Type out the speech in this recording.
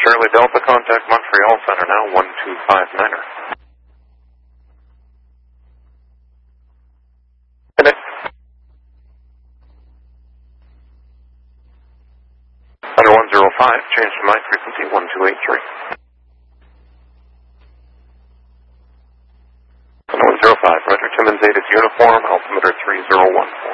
Charlie Delta, contact Montreal Center now, 1259er. Connect. Under 105, change to my frequency, 1283. Under 105, Roger, Timmins 8 is uniform, altimeter 3014.